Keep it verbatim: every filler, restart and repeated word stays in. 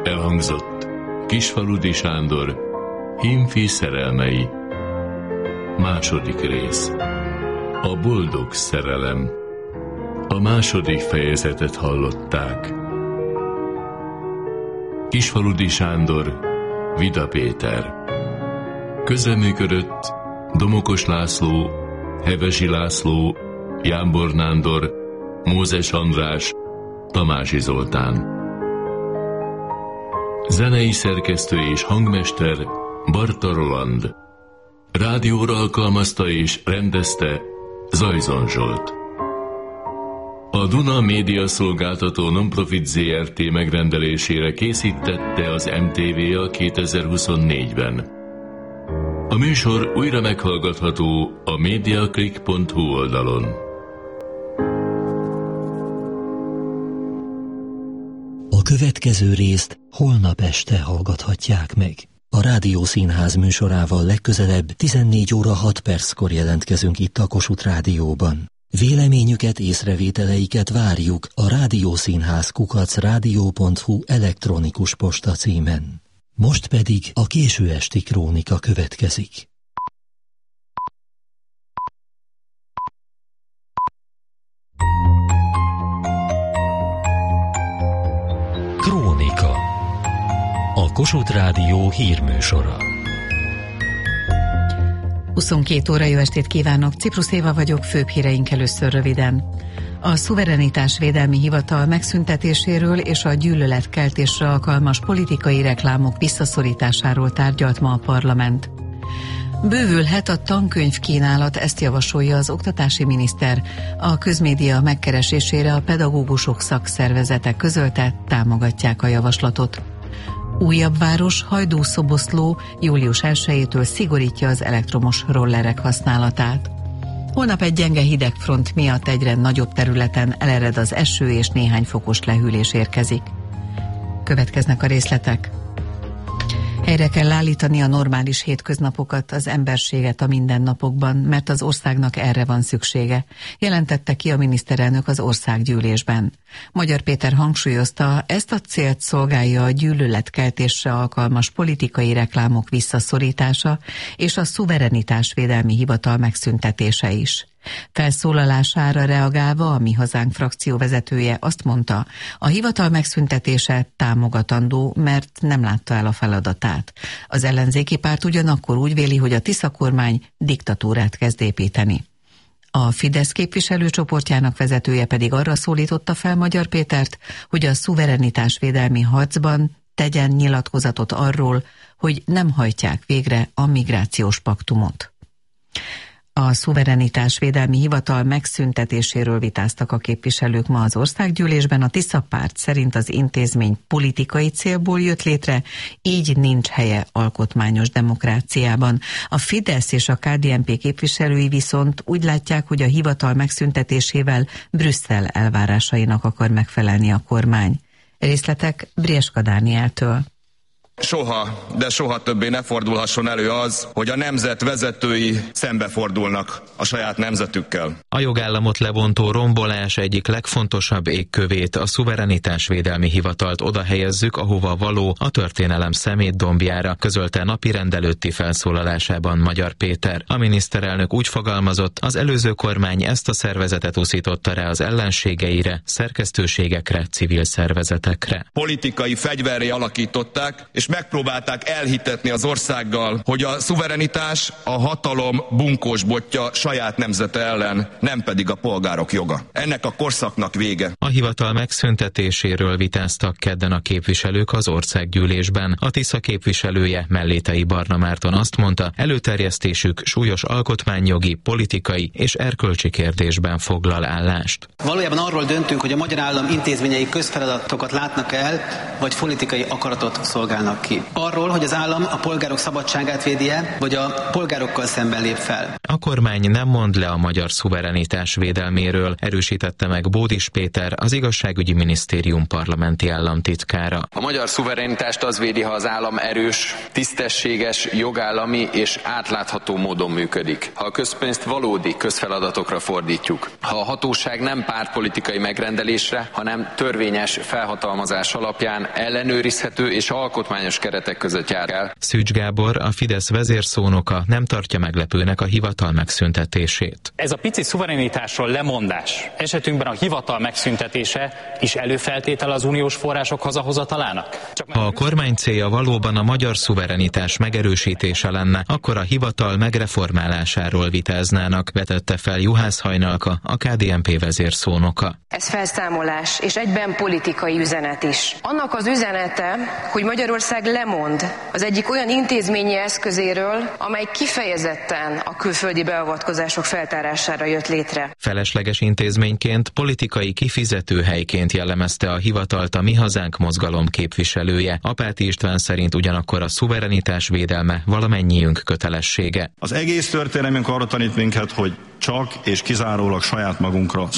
Elhangzott Kisfaludy Sándor Hímfi szerelmei. Második rész. A boldog szerelem. A második fejezetet hallották. Kisfaludy Sándor, Vida Péter. Közreműködött Domokos László, Hevesi László, Jámbor Nándor, Mózes András, Tamási Zoltán. Zenei szerkesztő és hangmester Barta Roland. Rádióra alkalmazta és rendezte Zajzon Zsolt. A Duna Média Szolgáltató Nonprofit zé er té megrendelésére készítette az em té vé a kétezer-huszonnégyben. A műsor újra meghallgatható a mediaclick pont hu oldalon. A következő részt holnap este hallgathatják meg. A Rádiószínház műsorával legközelebb tizennégy óra hat perckor jelentkezünk itt a Kossuth Rádióban. Véleményüket, észrevételeiket várjuk a rádiószínház kukac rádió pont hu elektronikus posta címen. Most pedig a késő esti krónika következik. Krónika. A Kossuth Rádió hírműsora. huszonkét óra, jó estét kívánok! Ciprus Éva vagyok, főbb híreink először röviden. A Szuverenitásvédelmi Hivatal megszüntetéséről és a gyűlöletkeltésre alkalmas politikai reklámok visszaszorításáról tárgyalt ma a parlament. Bővülhet a tankönyvkínálat, ezt javasolja az oktatási miniszter. A közmédia megkeresésére a pedagógusok szakszervezete közölte, támogatják a javaslatot. Újabb város, Hajdú-Szoboszló július elsejétől szigorítja az elektromos rollerek használatát. Holnap egy gyenge hidegfront miatt egyre nagyobb területen elered az eső és néhány fokos lehűlés érkezik. Következnek a részletek. Helyre kell állítani a normális hétköznapokat, az emberséget a mindennapokban, mert az országnak erre van szüksége, jelentette ki a miniszterelnök az országgyűlésben. Magyar Péter hangsúlyozta, ezt a célt szolgálja a gyűlöletkeltésre alkalmas politikai reklámok visszaszorítása és a Szuverenitásvédelmi Hivatal megszüntetése is. Felszólalására reagálva a Mi Hazánk frakció vezetője azt mondta, a hivatal megszüntetése támogatandó, mert nem látta el a feladatát. Az ellenzéki párt ugyanakkor úgy véli, hogy a Tisza kormány diktatúrát kezd építeni. A Fidesz képviselőcsoportjának vezetője pedig arra szólította fel Magyar Pétert, hogy a szuverenitásvédelmi harcban tegyen nyilatkozatot arról, hogy nem hajtják végre a migrációs paktumot. A Szuverenitásvédelmi Hivatal megszüntetéséről vitáztak a képviselők ma az országgyűlésben. A Tisza párt szerint az intézmény politikai célból jött létre, így nincs helye alkotmányos demokráciában. A Fidesz és a ká dé en pé képviselői viszont úgy látják, hogy a hivatal megszüntetésével Brüsszel elvárásainak akar megfelelni a kormány. Részletek Brieska Dánieltől. Soha, de soha többé ne fordulhasson elő az, hogy a nemzet vezetői szembefordulnak a saját nemzetükkel. A jogállamot lebontó rombolás egyik legfontosabb égkövét, a Szuverenitásvédelmi Hivatalt oda helyezzük, ahova való, a történelem szemétdombjára, közölte napirend előtti felszólalásában Magyar Péter. A miniszterelnök úgy fogalmazott, az előző kormány ezt a szervezetet uszította rá az ellenségeire, szerkesztőségekre, civil szervezetekre. Politikai fegyverré alakították, és megpróbálták elhitetni az országgal, hogy a szuverenitás a hatalom bunkós botja saját nemzete ellen, nem pedig a polgárok joga. Ennek a korszaknak vége. A hivatal megszüntetéséről vitáztak kedden a képviselők az országgyűlésben. A Tisza képviselője, Mellétei Barna Márton azt mondta, előterjesztésük súlyos alkotmányjogi, politikai és erkölcsi kérdésben foglal állást. Valójában arról döntünk, hogy a magyar állam intézményei közfeladatokat látnak el, vagy politikai akaratot szolgálnak nyilatkoznak ki. Arról, hogy az állam a polgárok szabadságát védi-e, vagy a polgárokkal szemben lép fel. A kormány nem mond le a magyar szuverenitás védelméről, erősítette meg Bódis Péter, az igazságügyi minisztérium parlamenti államtitkára. A magyar szuverenitást az védi, ha az állam erős, tisztességes, jogállami és átlátható módon működik. Ha a közpénzt valódi közfeladatokra fordítjuk. Ha a hatóság nem pártpolitikai megrendelésre, hanem törvényes felhatalmazás alapján ellenőrizhető és alkotmányos keretek között jár el. Szűcs Gábor, a Fidesz vezérszónoka nem tartja meglepőnek a hivatal megszüntetését. Ez a pici szuverenitásról lemondás esetünkben a hivatal megszüntetése is előfeltétel az uniós források hazahozatalának? Ha a kormány célja valóban a magyar szuverenitás megerősítése lenne, akkor a hivatal megreformálásáról vitáznának, vetette fel Juhász Hajnalka, a ká dé en pé vezérszónoka. Ez felszámolás, és egyben politikai üzenet is. Annak az üzenete, hogy Magyarország lemond az egyik olyan intézményi eszközéről, amely kifejezetten a külföldi beavatkozások feltárására jött létre. Felesleges intézményként, politikai kifizetőhelyként jellemezte a hivatalt a Mi Hazánk mozgalom képviselője. Apáti István szerint ugyanakkor a szuverenitás védelme valamennyiünk kötelessége. Az egész történelmünk arra tanít minket, hogy csak és kizárólag saját magunkra